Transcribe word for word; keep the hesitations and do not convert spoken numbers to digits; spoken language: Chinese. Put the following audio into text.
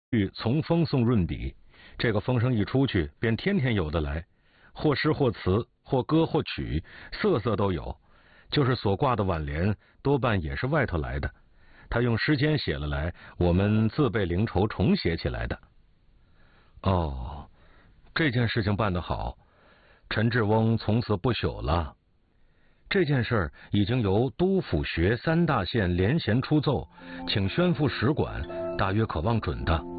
从风送润笔，这个风声一出去，便天天有的来，或诗或词，或歌或曲，色色都有。就是所挂的挽联，多半也是外头来的。他用诗笺写了来，我们自备灵绸重写起来的。哦，这件事情办得好，陈志翁从此不朽了。这件事儿已经由都府学三大县联衔出奏，请宣赴使馆，大约可望准的。